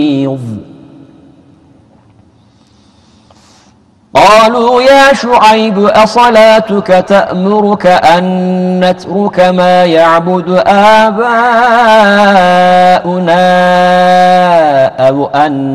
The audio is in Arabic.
قالوا يا شعيب أصلاتك تأمرك أن نترك ما يعبد آباؤنا أو أن